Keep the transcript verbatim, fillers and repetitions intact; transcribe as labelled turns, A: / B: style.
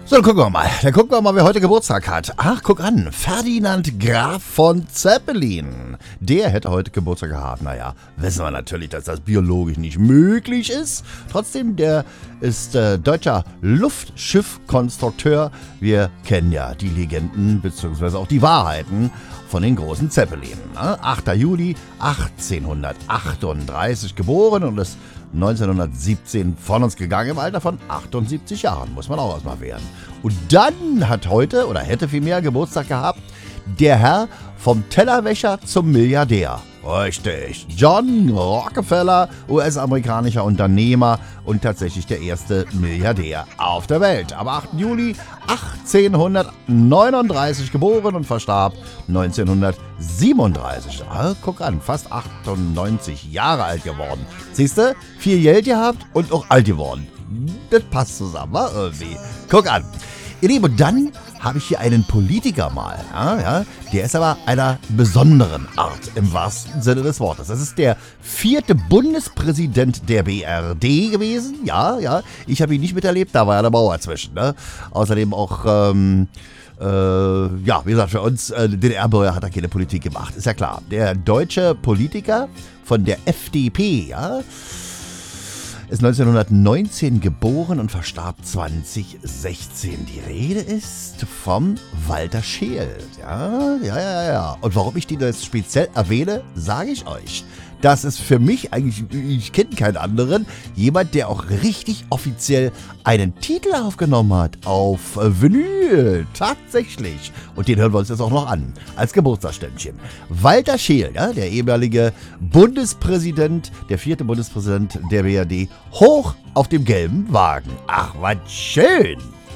A: So, dann gucken wir mal. Dann gucken wir mal, wer heute Geburtstag hat. Ach, guck an. Ferdinand Graf von Zeppelin. Der hätte heute Geburtstag gehabt. Naja, wissen wir natürlich, dass das biologisch nicht möglich ist. Trotzdem, der ist äh, deutscher Luftschiffkonstrukteur. Wir kennen ja die Legenden bzw. auch die Wahrheiten von den großen Zeppelinen. Ne? achter Juli achtzehnhundertachtunddreißig geboren und ist neunzehnhundertsiebzehn von uns gegangen im Alter von achtundsiebzig Jahren. Muss man auch erstmal werden. Und dann hat heute, oder hätte vielmehr Geburtstag gehabt, der Herr vom Tellerwäscher zum Milliardär. Richtig. John Rockefeller, U S-amerikanischer Unternehmer und tatsächlich der erste Milliardär auf der Welt. Am achten Juli achtzehnhundertneununddreißig geboren und verstarb neunzehnhundertsiebenunddreißig. Ah, guck an, fast achtundneunzig Jahre alt geworden. Siehst du? Viel Geld gehabt und auch alt geworden. Das passt zusammen, wa? Irgendwie. Guck an. Ihr Lieben, und dann habe ich hier einen Politiker mal. Ja, ja, der ist aber einer besonderen Art im wahrsten Sinne des Wortes. Das ist der vierte Bundespräsident der B R D gewesen. Ja, ja, ich habe ihn nicht miterlebt, da war ja der Mauer zwischen. Ne? Außerdem auch, ähm, äh, ja, wie gesagt, für uns, äh, D D R-Bürger hat er keine Politik gemacht. Ist ja klar. Der deutsche Politiker von der F D P, ja, ist neunzehnhundertneunzehn geboren und verstarb zweitausendsechzehn. Die Rede ist vom Walter Scheel. Ja, ja, ja, ja. Und warum ich den jetzt speziell erwähne, sage ich euch. Das ist für mich eigentlich, ich kenne keinen anderen, jemand, der auch richtig offiziell einen Titel aufgenommen hat auf Vinyl. Tatsächlich. Und den hören wir uns jetzt auch noch an, als Geburtstagsständchen. Walter Scheel, ja, der ehemalige Bundespräsident, der vierte Bundespräsident der B R D, hoch auf dem gelben Wagen. Ach, was schön.